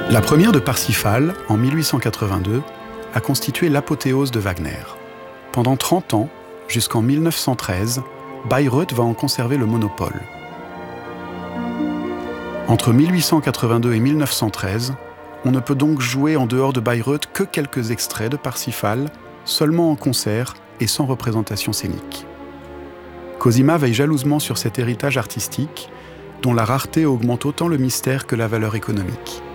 La première de Parsifal, en 1882, a constitué l'apothéose de Wagner. Pendant 30 ans, jusqu'en 1913, Bayreuth va en conserver le monopole. Entre 1882 et 1913, on ne peut donc jouer en dehors de Bayreuth que quelques extraits de Parsifal, seulement en concert et sans représentation scénique. Cosima veille jalousement sur cet héritage artistique, dont la rareté augmente autant le mystère que la valeur économique.